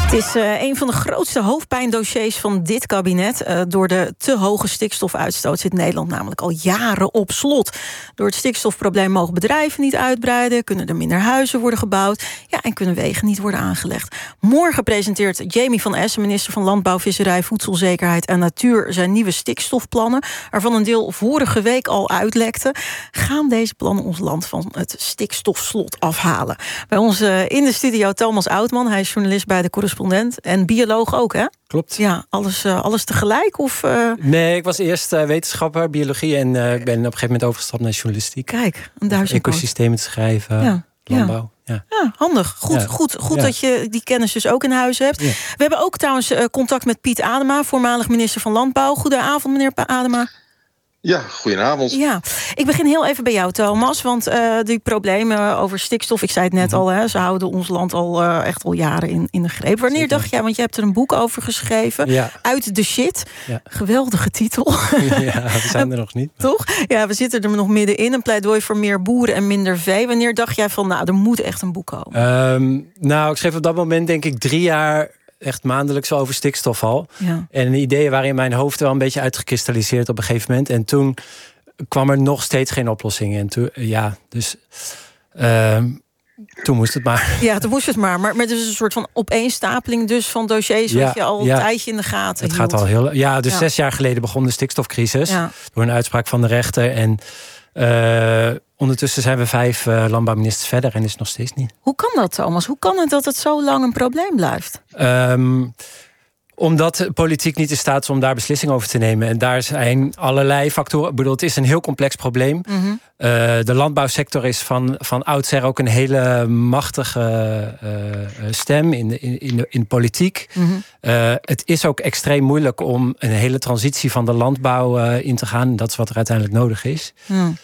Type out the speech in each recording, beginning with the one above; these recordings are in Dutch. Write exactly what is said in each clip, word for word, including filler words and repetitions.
Het is uh, een van de grootste hoofdpijndossiers van dit kabinet. Uh, door de te hoge stikstofuitstoot zit Nederland namelijk al jaren op slot. Door het stikstofprobleem mogen bedrijven niet uitbreiden, kunnen er minder huizen worden gebouwd, ja, en kunnen wegen niet worden aangelegd. Morgen presenteert Jamie van Essen, minister van Landbouw, Visserij, Voedselzekerheid en Natuur, zijn nieuwe stikstofplannen, waarvan een deel vorige week al uitlekte. Gaan deze plannen ons land van het stikstofslot afhalen? Bij ons uh, in de studio Thomas Oudman, hij is journalist bij de Correspondent en bioloog ook, hè? Klopt. Ja, alles, uh, alles tegelijk? Of, uh... Nee, ik was eerst uh, wetenschapper, biologie, en uh, ik ben op een gegeven moment overgestapt naar journalistiek. Kijk, een duizend ecosystemen te schrijven, ja. landbouw. Ja. Ja, handig. Goed, ja. goed, goed ja. dat je die kennis dus ook in huis hebt. Ja. We hebben ook trouwens uh, contact met Piet Adema, voormalig minister van Landbouw. Goedenavond, meneer Adema. Ja, goedenavond. Ja, ik begin heel even bij jou, Thomas. Want uh, die problemen over stikstof, ik zei het net mm-hmm. al, hè, ze houden ons land al uh, echt al jaren in, in de greep. Wanneer Zeker. dacht jij, want je hebt er een boek over geschreven, ja. Uit de shit. Ja. Geweldige titel. Ja, we zijn er nog niet. Toch? Ja, we zitten er nog middenin. Een pleidooi voor meer boeren en minder vee. Wanneer dacht jij van, nou, er moet echt een boek komen? Um, nou, ik schreef op dat moment denk ik drie jaar echt maandelijks over stikstof al. Ja. En ideeën waren in mijn hoofd wel een beetje uitgekristalliseerd op een gegeven moment. En toen kwam er nog steeds geen oplossing. En toen, ja, dus uh, toen moest het maar. Ja, toen moest het maar. Maar met dus een soort van opeenstapeling dus van dossiers ja, wat je al ja. een tijdje in de gaten Het hield. gaat al heel. Ja, dus ja. zes jaar geleden begon de stikstofcrisis ja. door een uitspraak van de rechter. En Uh, ondertussen zijn we vijf uh, landbouwministers verder en is het nog steeds niet. Hoe kan dat, Thomas? Hoe kan het dat het zo lang een probleem blijft? Um, omdat de politiek niet in staat is om daar beslissingen over te nemen. En daar zijn allerlei factoren. Ik bedoel, het is een heel complex probleem. Mm-hmm. Uh, de landbouwsector is van, van oudsher ook een hele machtige uh, stem in de, in, in de, in de politiek. Mm-hmm. Uh, het is ook extreem moeilijk om een hele transitie van de landbouw uh, in te gaan. Dat is wat er uiteindelijk nodig is. Mm.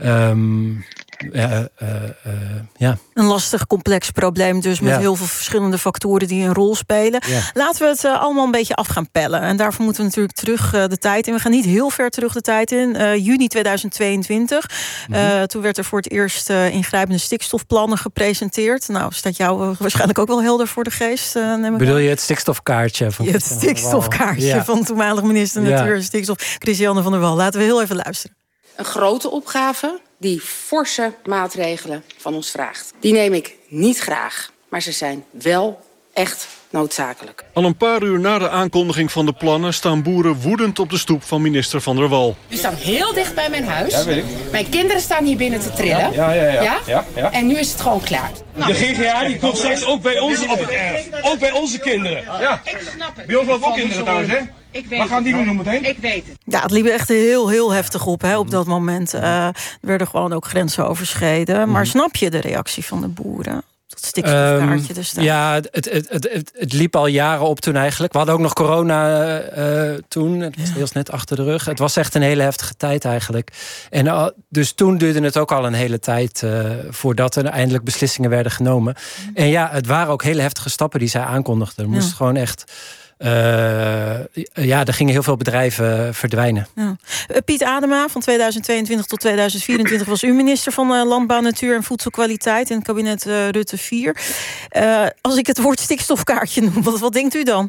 Um, Uh, uh, uh, ja. Een lastig, complex probleem dus met ja. heel veel verschillende factoren die een rol spelen. Ja. Laten we het uh, allemaal een beetje af gaan pellen. En daarvoor moeten we natuurlijk terug uh, de tijd in. We gaan niet heel ver terug de tijd in. Uh, juni tweeduizend tweeëntwintig. Mm-hmm. Uh, toen werd er voor het eerst uh, ingrijpende stikstofplannen gepresenteerd. Nou, staat jou uh, waarschijnlijk ook wel helder voor de geest. Uh, neem ik Bedoel aan. je het stikstofkaartje? Van ja, het stikstofkaartje ja. van toenmalig minister Natuur en ja. Stikstof, Christiane van der Wal. Laten we heel even luisteren. Een grote opgave die forse maatregelen van ons vraagt. Die neem ik niet graag, maar ze zijn wel echt noodzakelijk. Al een paar uur na de aankondiging van de plannen staan boeren woedend op de stoep van minister Van der Wal. U staat heel dicht bij mijn huis. Ja, weet ik. Mijn kinderen staan hier binnen te trillen. Ja, ja, ja. ja? ja? ja, ja. En nu is het gewoon klaar. De G G A die komt straks ook bij ons op het erf. Ook bij onze kinderen. Ja. Ik snap het. Bij ons ook kinderen trouwens, hè? Ik weet Wat gaan die doen nog meteen? Ik weet het. Ja, het liep echt heel, heel heftig op hè, op dat moment. Uh, er werden gewoon ook grenzen overschreden. Maar snap je de reactie van de boeren? Dat stikstofkaartje um, er staat. Ja, het, het, het, het, het liep al jaren op toen eigenlijk. We hadden ook nog corona uh, toen. Het was ja. heel net achter de rug. Het was echt een hele heftige tijd eigenlijk. En uh, dus toen duurde het ook al een hele tijd uh, voordat er eindelijk beslissingen werden genomen. Mm. En ja, het waren ook hele heftige stappen die zij aankondigden. Er moest ja. gewoon echt. Uh, ja, er gingen heel veel bedrijven verdwijnen. Ja. Piet Adema, van tweeduizend tweeëntwintig tot tweeduizend vierentwintig... was u minister van uh, Landbouw, Natuur en Voedselkwaliteit in het kabinet uh, Rutte vier. Uh, als ik het woord stikstofkaartje noem, wat, wat denkt u dan?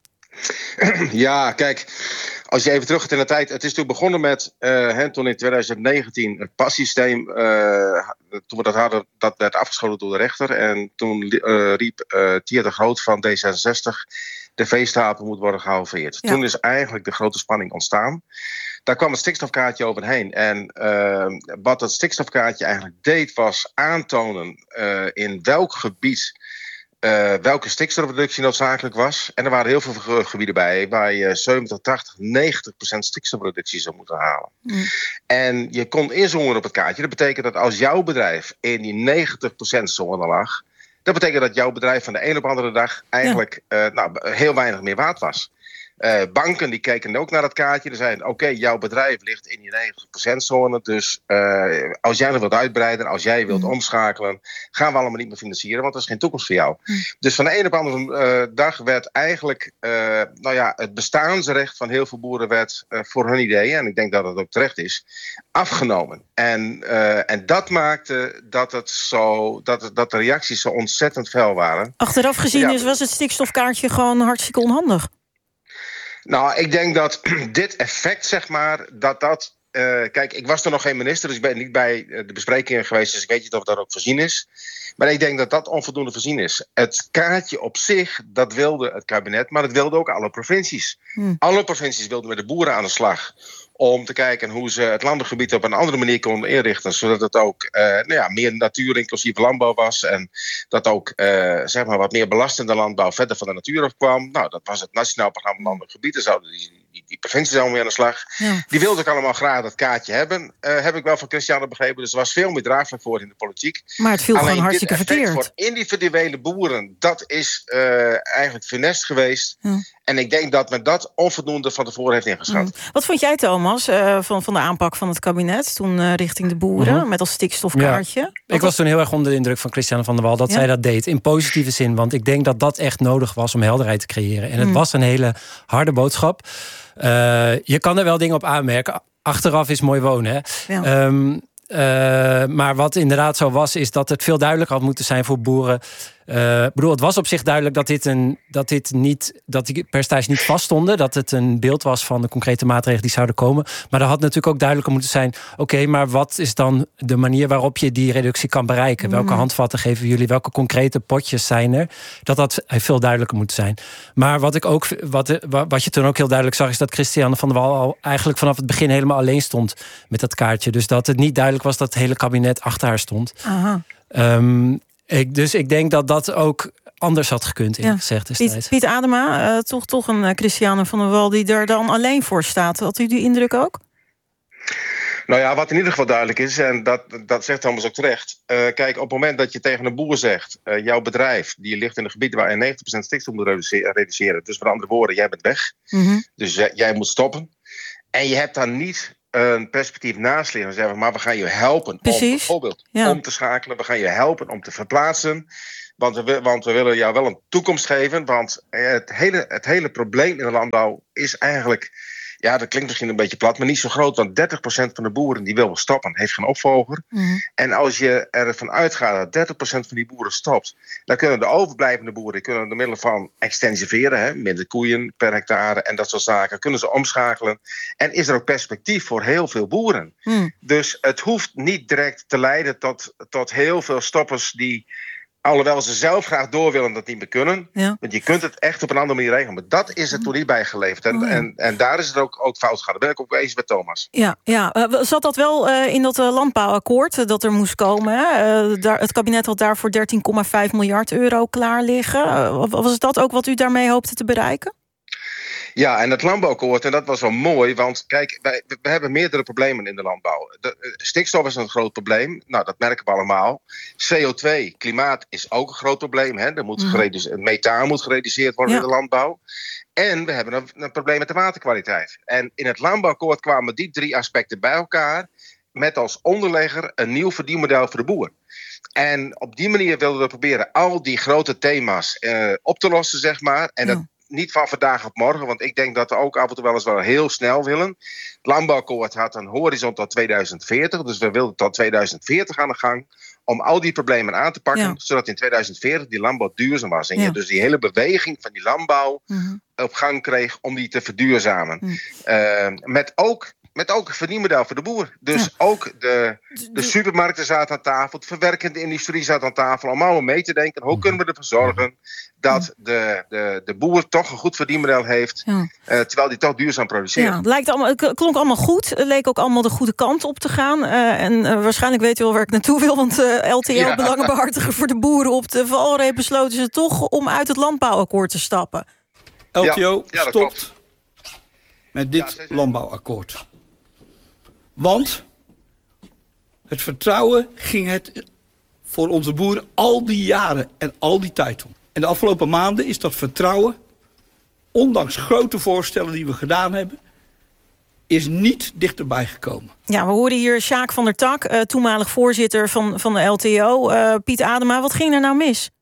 Ja, kijk, als je even terug gaat in de tijd. Het is natuurlijk begonnen met, uh, hè, toen in tweeduizend negentien het passysteem, uh, toen we dat hadden, dat werd afgeschoten door de rechter. En toen uh, riep uh, Thierry de Groot van D zesenzestig... de veestapel moet worden gehalveerd. Ja. Toen is eigenlijk de grote spanning ontstaan. Daar kwam het stikstofkaartje overheen. En uh, wat het stikstofkaartje eigenlijk deed, was aantonen uh, in welk gebied uh, welke stikstofreductie noodzakelijk was. En er waren heel veel gebieden bij waar je zeventig, tachtig, negentig procent stikstofreductie zou moeten halen. Mm. En je kon inzoomen op het kaartje. Dat betekent dat als jouw bedrijf in die negentig procent zone lag, dat betekent dat jouw bedrijf van de een op de andere dag eigenlijk ja. uh, nou, heel weinig meer waard was. Uh, banken die keken ook naar het kaartje. Die zeiden, oké, okay, jouw bedrijf ligt in die negentig procent zone. Dus uh, als jij nog wilt uitbreiden, als jij wilt mm. omschakelen, gaan we allemaal niet meer financieren, want er is geen toekomst voor jou. Mm. Dus van de ene op de andere uh, dag werd eigenlijk uh, nou ja, het bestaansrecht van heel veel boeren werd uh, voor hun ideeën, en ik denk dat het ook terecht is, afgenomen. En, uh, en dat maakte dat, het zo, dat, het, dat de reacties zo ontzettend fel waren. Achteraf gezien ja. is, was het stikstofkaartje gewoon hartstikke onhandig. Nou, ik denk dat dit effect, zeg maar, dat dat... Uh, kijk, ik was er nog geen minister, dus ik ben niet bij de besprekingen geweest, dus ik weet niet of dat ook voorzien is. Maar ik denk dat dat onvoldoende voorzien is. Het kaartje op zich, dat wilde het kabinet, maar dat wilden ook alle provincies. Hmm. Alle provincies wilden met de boeren aan de slag om te kijken hoe ze het landbouwgebied op een andere manier konden inrichten, zodat het ook uh, nou ja, meer natuur inclusief landbouw was en dat ook uh, zeg maar wat meer belastende landbouw verder van de natuur afkwam. Nou, dat was het Nationaal Programma Landbouwgebied. Daar zouden die, die, die provincies allemaal mee aan de slag. Ja. Die wilden ook allemaal graag dat kaartje hebben. Uh, heb ik wel van Christiane begrepen. Dus er was veel meer draagvlak voor in de politiek. Maar het viel Alleen gewoon hartstikke verkeerd. Voor individuele boeren, dat is uh, eigenlijk funest geweest. Ja. En ik denk dat men dat onvoldoende van tevoren heeft ingeschat. Mm. Wat vond jij, Thomas, uh, van, van de aanpak van het kabinet toen uh, richting de boeren, mm-hmm. met als stikstofkaartje? Ja. Ik was toen heel erg onder de indruk van Christiane van der Wal dat ja? zij dat deed. In positieve zin, want ik denk dat dat echt nodig was om helderheid te creëren. En het mm. was een hele harde boodschap. Uh, je kan er wel dingen op aanmerken. Achteraf is mooi wonen, hè? Ja. Um, Uh, maar wat inderdaad zo was, is dat het veel duidelijker had moeten zijn voor boeren. Uh, ik bedoel, het was op zich duidelijk dat dit, een, dat dit niet, dat die percentages niet vaststonden. Dat het een beeld was van de concrete maatregelen die zouden komen. Maar er had natuurlijk ook duidelijker moeten zijn, oké, okay, maar wat is dan de manier waarop je die reductie kan bereiken? Mm. Welke handvatten geven jullie? Welke concrete potjes zijn er? Dat dat veel duidelijker moet zijn. Maar wat ik ook, wat, wat je toen ook heel duidelijk zag, is dat Christiane van der Wal al eigenlijk vanaf het begin helemaal alleen stond met dat kaartje. Dus dat het niet duidelijk was dat het hele kabinet achter haar stond. Aha. Um, ik, dus ik denk dat dat ook anders had gekund, eerlijk ja. gezegd destijds. Piet, Piet Adema, uh, toch, toch een uh, Christiane van der Wal die er dan alleen voor staat. Had u die indruk ook? Nou ja, wat in ieder geval duidelijk is, en dat, dat zegt Thomas ook terecht. Uh, kijk, op het moment dat je tegen een boer zegt, Uh, jouw bedrijf die ligt in een gebied waar je negentig procent stikstof moet reduceren. Dus met andere woorden, jij bent weg. Mm-hmm. Dus uh, jij moet stoppen. En je hebt dan niet een perspectief naast liggen en zeggen, maar we gaan je helpen Precies. om bijvoorbeeld ja. om te schakelen. We gaan je helpen om te verplaatsen. Want we, want we willen jou wel een toekomst geven. Want het hele, het hele probleem in de landbouw is eigenlijk, ja, dat klinkt misschien een beetje plat, maar niet zo groot. Want dertig procent van de boeren die wil stoppen, heeft geen opvolger. Mm-hmm. En als je ervan uitgaat dat dertig procent van die boeren stopt, dan kunnen de overblijvende boeren, die kunnen door middel van extensiveren, hè, minder koeien per hectare en dat soort zaken, kunnen ze omschakelen. En is er ook perspectief voor heel veel boeren. Mm. Dus het hoeft niet direct te leiden tot, tot heel veel stoppers die, alhoewel ze zelf graag door willen, dat niet meer kunnen. Ja. Want je kunt het echt op een andere manier regelen. Maar dat is er toen niet bijgeleverd. En, oh. en, en daar is het ook, ook fout gegaan. Daar ben ik ook eens met Thomas. Ja, ja. Uh, zat dat wel uh, in dat uh, landbouwakkoord uh, dat er moest komen? Hè? Uh, daar, het kabinet had daarvoor dertien komma vijf miljard euro klaar liggen. Uh, was dat ook wat u daarmee hoopte te bereiken? Ja, en het landbouwakkoord, en dat was wel mooi, want kijk, wij, we hebben meerdere problemen in de landbouw. De, uh, stikstof is een groot probleem, nou dat merken we allemaal. C O twee, klimaat, is ook een groot probleem. Hè? Er moet mm. het methaan moet gereduceerd worden ja. in de landbouw. En we hebben een, een probleem met de waterkwaliteit. En in het landbouwakkoord kwamen die drie aspecten bij elkaar, met als onderlegger een nieuw verdienmodel voor de boer. En op die manier wilden we proberen al die grote thema's uh, op te lossen, zeg maar. En ja. dat niet van vandaag op morgen, want ik denk dat we ook af en toe wel eens wel heel snel willen. Het landbouwakkoord had een horizon tot tweeduizend veertig, dus we wilden tot tweeduizend veertig aan de gang om al die problemen aan te pakken, ja. zodat in tweeduizend veertig die landbouw duurzaam was. En ja. je dus die hele beweging van die landbouw mm-hmm. op gang kreeg om die te verduurzamen. Mm. Uh, met ook Met ook een verdienmodel voor de boer. Dus ja. ook de, de supermarkten zaten aan tafel, de verwerkende industrie zat aan tafel, om allemaal mee te denken, hoe kunnen we ervoor zorgen dat de, de, de boer toch een goed verdienmodel heeft, ja. uh, terwijl die toch duurzaam produceert. Ja, het, lijkt allemaal, het klonk allemaal goed, het leek ook allemaal de goede kant op te gaan. Uh, en uh, waarschijnlijk weet u wel waar ik naartoe wil, want uh, L T L, ja. belangenbehartiger voor de boeren op de valreep, besloten ze toch om uit het landbouwakkoord te stappen. L T O ja, stopt klopt. met dit ja, landbouwakkoord. Want het vertrouwen ging het voor onze boeren al die jaren en al die tijd om. En de afgelopen maanden is dat vertrouwen ondanks grote voorstellen die we gedaan hebben, is niet dichterbij gekomen. Ja, we horen hier Sjaak van der Tak, uh, toenmalig voorzitter van, van de L T O. Uh, Piet Adema, wat ging er nou mis?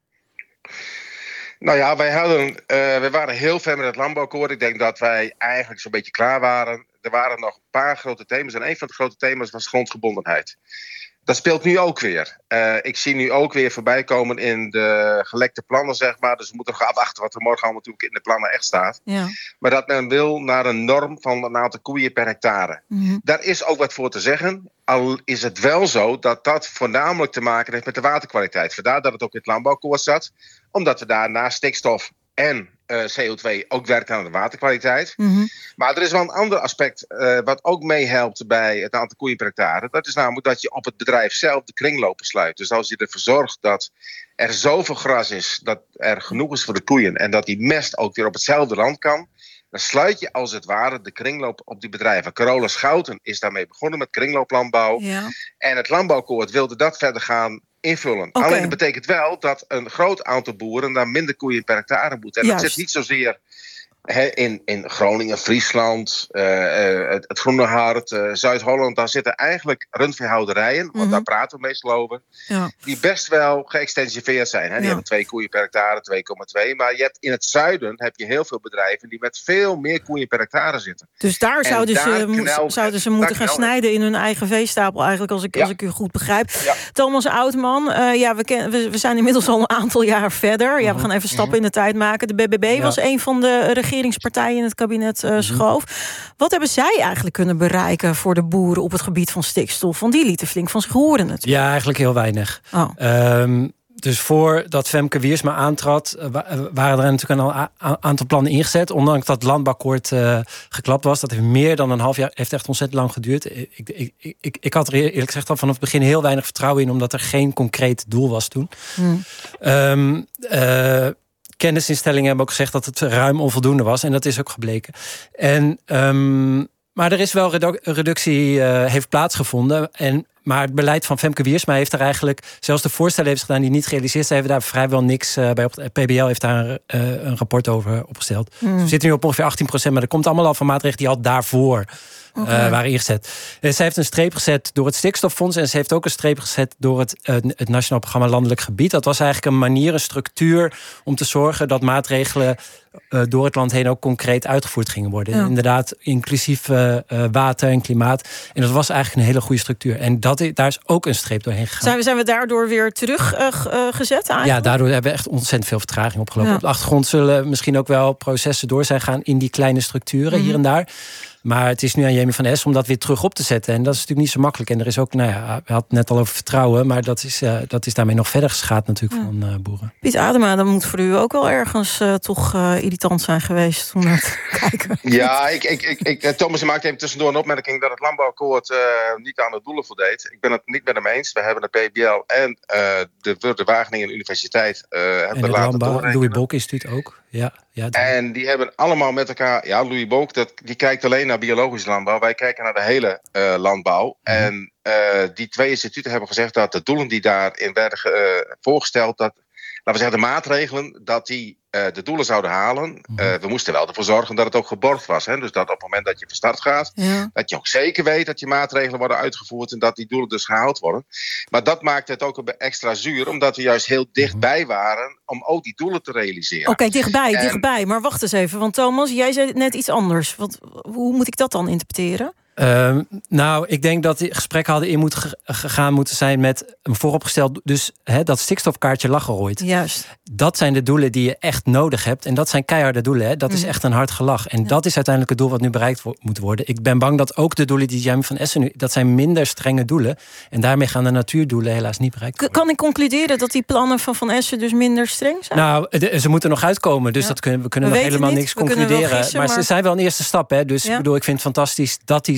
Nou ja, wij, hadden, uh, wij waren heel ver met het landbouwakkoord. Ik denk dat wij eigenlijk zo'n beetje klaar waren. Er waren nog een paar grote thema's. En een van de grote thema's was grondgebondenheid. Dat speelt nu ook weer. Uh, ik zie nu ook weer voorbij komen in de gelekte plannen, zeg maar. Dus we moeten nog afwachten wat er morgen allemaal natuurlijk in de plannen echt staat. Ja. Maar dat men wil naar een norm van een aantal koeien per hectare. Mm-hmm. Daar is ook wat voor te zeggen. Al is het wel zo dat dat voornamelijk te maken heeft met de waterkwaliteit. Vandaar dat het ook in het landbouwakkoord zat. Omdat we daar naast stikstof en uh, C O twee ook werken aan de waterkwaliteit. Mm-hmm. Maar er is wel een ander aspect uh, wat ook meehelpt bij het aantal koeien per hectare. Dat is namelijk dat je op het bedrijf zelf de kringlopen sluit. Dus als je ervoor zorgt dat er zoveel gras is, dat er genoeg is voor de koeien en dat die mest ook weer op hetzelfde land kan, dan sluit je als het ware de kringloop op die bedrijven. Carola Schouten is daarmee begonnen met kringlooplandbouw. Ja. En het landbouwakkoord wilde dat verder gaan invullen. Okay. Alleen dat betekent wel dat een groot aantal boeren daar minder koeien per hectare moeten. En Juist. dat zit niet zozeer he, in, in Groningen, Friesland, uh, uh, het, het Groene Hart, uh, Zuid-Holland. Daar zitten eigenlijk rundveehouderijen, want mm-hmm. daar praten we meestal over, ja. die best wel geëxtensiveerd zijn. Hè? Die ja. hebben twee koeien per hectare, twee komma twee. Maar je hebt in het zuiden heb je heel veel bedrijven die met veel meer koeien per hectare zitten. Dus daar zouden daar ze, knel, zouden ze moeten gaan snijden in hun eigen veestapel eigenlijk, als ik, ja. als ik u goed begrijp. Ja. Thomas Oudman, uh, ja, we, ken, we, we zijn inmiddels al een aantal jaar verder. Mm-hmm. Ja, we gaan even stappen mm-hmm. in de tijd maken. De B B B ja. was een van de regeringspartijen in het kabinet uh, schoof. Mm-hmm. Wat hebben zij eigenlijk kunnen bereiken voor de boeren op het gebied van stikstof? Want die lieten flink van zich horen natuurlijk. Ja, eigenlijk heel weinig. Oh. Um, Dus voordat Femke Wiersma aantrad, waren er natuurlijk een aantal plannen ingezet. Ondanks dat het landbouwakkoord uh, geklapt was. Dat heeft meer dan een half jaar, heeft echt ontzettend lang geduurd. Ik, ik, ik, ik had er eerlijk gezegd al vanaf het begin heel weinig vertrouwen in, omdat er geen concreet doel was toen. Hmm. Um, uh, kennisinstellingen hebben ook gezegd dat het ruim onvoldoende was. En dat is ook gebleken. En, um, maar er is wel redu- reductie uh, heeft plaatsgevonden. En Maar het beleid van Femke Wiersma heeft er eigenlijk, zelfs de voorstellen heeft gedaan die niet gerealiseerd zijn, hebben daar vrijwel niks uh, bij. Op het P B L heeft daar uh, een rapport over opgesteld. Mm. Dus we zitten nu op ongeveer achttien procent, maar er komt allemaal al van maatregelen die al daarvoor okay. uh, waren ingezet. En zij heeft een streep gezet door het stikstoffonds en ze heeft ook een streep gezet door het, uh, het Nationaal Programma Landelijk Gebied. Dat was eigenlijk een manier, een structuur om te zorgen dat maatregelen uh, door het land heen ook concreet uitgevoerd gingen worden. Ja. Inderdaad, inclusief uh, uh, water en klimaat. En dat was eigenlijk een hele goede structuur. En dat, daar is ook een streep doorheen gegaan. Zijn we, zijn we daardoor weer terug uh, uh, gezet eigenlijk? Ja, daardoor hebben we echt ontzettend veel vertraging opgelopen. Ja. Op de achtergrond zullen misschien ook wel processen door zijn gaan in die kleine structuren mm-hmm. hier en daar. Maar het is nu aan Jamie van Es om dat weer terug op te zetten. En dat is natuurlijk niet zo makkelijk. En er is ook, nou ja, we hadden het net al over vertrouwen, maar dat is, uh, dat is daarmee nog verder geschaad natuurlijk ja. van uh, boeren. Piet Adema, dat moet voor u ook wel ergens uh, toch uh, irritant zijn geweest om naar te kijken. Ja, ik, ik, ik, ik, Thomas maakte even tussendoor een opmerking dat het landbouwakkoord uh, niet aan de doelen voldeed. Ik ben het niet met hem eens. We hebben de P B L en uh, de, de Wageningen Universiteit uh, hebben en laten doorrekenen. Louis Bolk Instituut ook. Ja, ja, en die hebben allemaal met elkaar, ja, Louis Bolk, dat, die kijkt alleen naar biologische landbouw. Wij kijken naar de hele uh, landbouw. Mm. En uh, die twee instituten hebben gezegd dat de doelen die daarin werden uh, voorgesteld, dat, laten we zeggen, de maatregelen, dat die uh, de doelen zouden halen. Mm. Uh, we moesten wel ervoor zorgen dat het ook geborgd was. Hè? Dus dat op het moment dat je van start gaat, ja. dat je ook zeker weet dat je maatregelen worden uitgevoerd en dat die doelen dus gehaald worden. Maar dat maakt het ook extra zuur, omdat we juist heel dichtbij waren om ook die doelen te realiseren. Oké, okay, dichtbij, en... dichtbij. Maar wacht eens even, want Thomas, jij zei net iets anders. Wat, hoe moet ik dat dan interpreteren? Uh, nou, ik denk dat die gesprekken hadden in moeten gegaan moeten zijn met een vooropgesteld, dus hè, dat stikstofkaartje lag er ooit. Juist. Dat zijn de doelen die je echt nodig hebt. En dat zijn keiharde doelen. Hè. Dat mm. is echt een hard gelach. En ja. dat is uiteindelijk het doel wat nu bereikt wo- moet worden. Ik ben bang dat ook de doelen die Jamie van Essen nu, dat zijn minder strenge doelen. En daarmee gaan de natuurdoelen helaas niet bereikt worden. Kan ik concluderen dat die plannen van Van Essen dus minder streng zijn? Nou, de, ze moeten nog uitkomen. Dus ja. dat kunnen, we kunnen we nog helemaal niks we concluderen. Gissen, maar, maar ze zijn wel een eerste stap. Hè. Dus ja. bedoel, ik vind het fantastisch dat die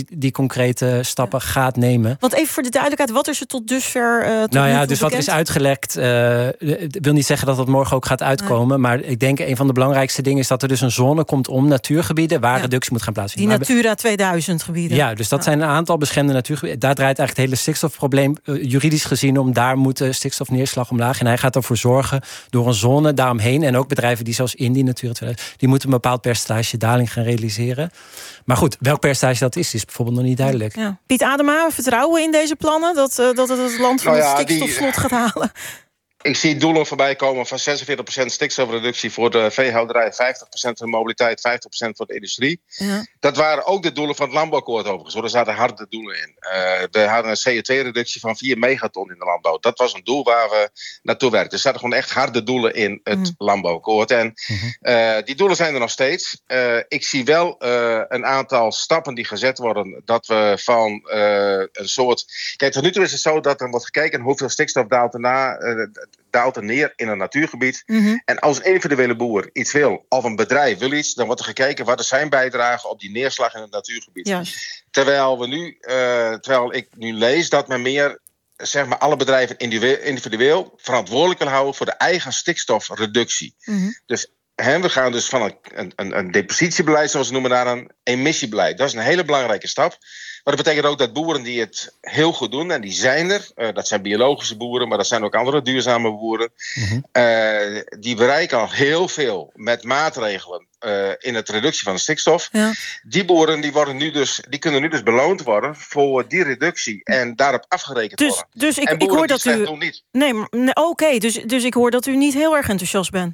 die concrete stappen ja. gaat nemen. Want even voor de duidelijkheid, wat is er tot dusver uh, tot Nou ja, nu toe dus wat er bekend? is uitgelekt, uh, ik wil niet zeggen dat dat morgen ook gaat uitkomen, nee. maar ik denk een van de belangrijkste dingen is dat er dus een zone komt om natuurgebieden waar ja. reductie moet gaan plaatsvinden. Die Natura tweeduizend gebieden. Ja, dus dat ja. zijn een aantal beschermde natuurgebieden. Daar draait eigenlijk het hele stikstofprobleem uh, juridisch gezien om. Daar moet de stikstofneerslag omlaag. En hij gaat ervoor zorgen door een zone daaromheen. En ook bedrijven die zoals in die Natura tweeduizend, die moeten een bepaald percentage daling gaan realiseren. Maar goed, welk percentage dat is, is bijvoorbeeld nog niet duidelijk. Ja. Piet Adema, vertrouwen in deze plannen dat, uh, dat het het land van nou ja, het stikstofslot die... gaat halen? Ik zie doelen voorbij komen van zesenveertig procent stikstofreductie voor de veehouderij, vijftig procent voor de mobiliteit, vijftig procent voor de industrie. Ja. Dat waren ook de doelen van het landbouwakkoord overigens. Er zaten harde doelen in. Uh, we hadden een C O twee reductie van vier megaton in de landbouw. Dat was een doel waar we naartoe werkten. Er zaten gewoon echt harde doelen in het mm. landbouwakkoord. En uh, die doelen zijn er nog steeds. Uh, ik zie wel uh, een aantal stappen die gezet worden. Dat we van uh, een soort... Kijk, tot nu toe is het zo dat er wordt gekeken hoeveel stikstof daalt erna... Uh, daalt er neer in een natuurgebied. Mm-hmm. En als een individuele boer iets wil, of een bedrijf wil iets, dan wordt er gekeken wat is zijn bijdrage op die neerslag in het natuurgebied. Ja. Terwijl we nu, uh, terwijl ik nu lees dat men meer, zeg maar, alle bedrijven individueel verantwoordelijk wil houden voor de eigen stikstofreductie. Mm-hmm. Dus he, we gaan dus van een, een, een depositiebeleid, zoals we noemen, naar een emissiebeleid. Dat is een hele belangrijke stap. Maar dat betekent ook dat boeren die het heel goed doen, en die zijn er, uh, dat zijn biologische boeren, maar dat zijn ook andere duurzame boeren, mm-hmm. uh, die bereiken al heel veel met maatregelen uh, in het reductie van de stikstof. Ja. Die boeren die worden nu dus, die kunnen nu dus beloond worden voor die reductie en daarop afgerekend dus, worden. Dus ik, en boeren ik hoor die dat u. doen niet. Nee, nee oké, okay, dus, dus ik hoor dat u niet heel erg enthousiast bent.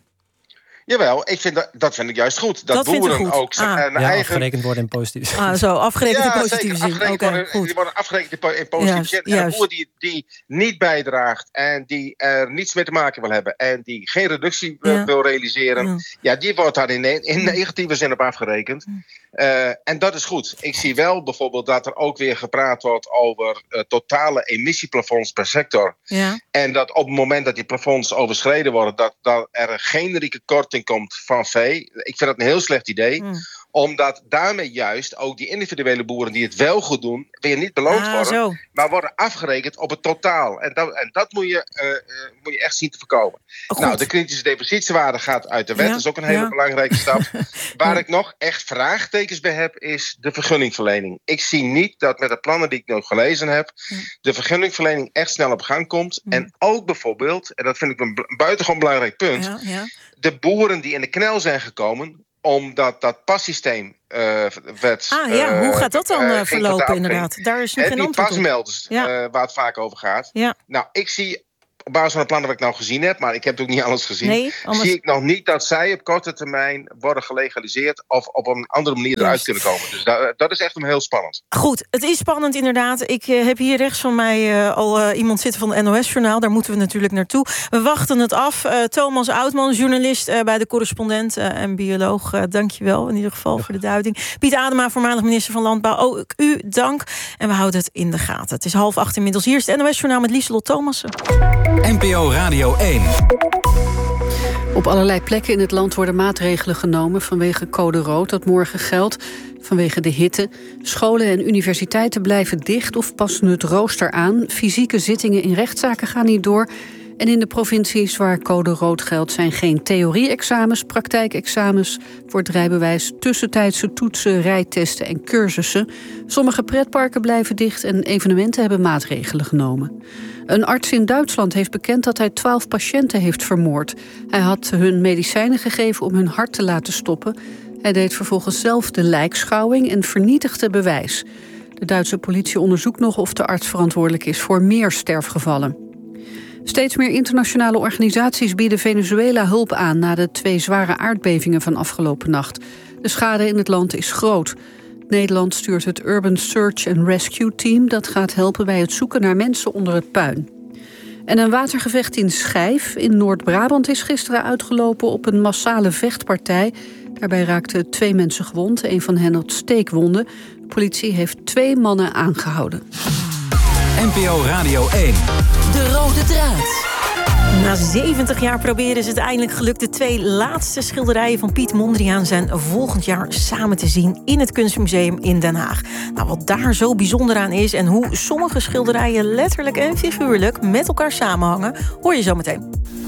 Jawel, ik vind dat, dat vind ik juist goed. Dat, dat boeren goed. ook ah. een ja, eigen... afgerekend worden in positief. Ah, zo, afgerekend ja, in positieve zin. Oké, okay, worden, die worden afgerekend in positieve zin. En een boer die, die niet bijdraagt en die er niets mee te maken wil hebben en die geen reductie ja. wil realiseren, ja. ja, die wordt daar in, in negatieve zin op afgerekend. Uh, en dat is goed. Ik zie wel bijvoorbeeld dat er ook weer gepraat wordt over uh, totale emissieplafonds per sector. Ja. En dat op het moment dat die plafonds overschreden worden, dat, dat er een generieke korting komt van vee. Ik vind dat een heel slecht idee. Mm. Omdat daarmee juist ook die individuele boeren die het wel goed doen, weer niet beloond ah, worden, zo. maar worden afgerekend op het totaal. En dat, en dat moet, je, uh, uh, moet je echt zien te voorkomen. Oh, nou, de kritische depositiewaarde gaat uit de wet. Ja, dat is ook een hele ja. belangrijke stap. Waar ja. ik nog echt vraagtekens bij heb, is de vergunningverlening. Ik zie niet dat met de plannen die ik nog gelezen heb, ja. de vergunningverlening echt snel op gang komt. Ja. En ook bijvoorbeeld, en dat vind ik een buitengewoon belangrijk punt, ja, ja. de boeren die in de knel zijn gekomen, omdat dat passysteem uh, werd... Ah ja, uh, hoe gaat dat dan uh, verlopen inderdaad? Daar is nu geen antwoord op. Die pasmelders, ja. uh, waar het vaak over gaat. Ja. Nou, ik zie op basis van de plannen wat ik nou gezien heb, maar ik heb ook niet alles gezien, nee, anders... zie ik nog niet dat zij op korte termijn worden gelegaliseerd of op een andere manier eruit kunnen komen. Dus dat, dat is echt een heel spannend. Goed, het is spannend inderdaad. Ik uh, heb hier rechts van mij uh, al uh, iemand zitten van het N O S-journaal. Daar moeten we natuurlijk naartoe. We wachten het af. Uh, Thomas Oudman, journalist uh, bij de Correspondent uh, en bioloog. Uh, dank je wel in ieder geval ja. voor de duiding. Piet Adema, voormalig minister van Landbouw. Ook u dank. En we houden het in de gaten. Het is half acht inmiddels. Hier is het N O S-journaal met Lieselot Thomassen. N P O Radio één. Op allerlei plekken in het land worden maatregelen genomen vanwege code rood dat morgen geldt. Vanwege de hitte. Scholen en universiteiten blijven dicht of passen het rooster aan. Fysieke zittingen in rechtszaken gaan niet door. En in de provincies waar code rood geldt zijn geen theorie-examens, praktijkexamens voor het rijbewijs, tussentijdse toetsen, rijtesten en cursussen. Sommige pretparken blijven dicht en evenementen hebben maatregelen genomen. Een arts in Duitsland heeft bekend dat hij twaalf patiënten heeft vermoord. Hij had hun medicijnen gegeven om hun hart te laten stoppen. Hij deed vervolgens zelf de lijkschouwing en vernietigde bewijs. De Duitse politie onderzoekt nog of de arts verantwoordelijk is voor meer sterfgevallen. Steeds meer internationale organisaties bieden Venezuela hulp aan na de twee zware aardbevingen van afgelopen nacht. De schade in het land is groot. Nederland stuurt het Urban Search and Rescue Team. Dat gaat helpen bij het zoeken naar mensen onder het puin. En een watergevecht in Schijf in Noord-Brabant is gisteren uitgelopen op een massale vechtpartij. Daarbij raakten twee mensen gewond, een van hen had steekwonden. De politie heeft twee mannen aangehouden. N P O Radio één. De rode draad. Na zeventig jaar proberen is het eindelijk gelukt. De twee laatste schilderijen van Piet Mondriaan zijn volgend jaar samen te zien in het Kunstmuseum in Den Haag. Nou, wat daar zo bijzonder aan is en hoe sommige schilderijen letterlijk en figuurlijk met elkaar samenhangen, hoor je zo meteen.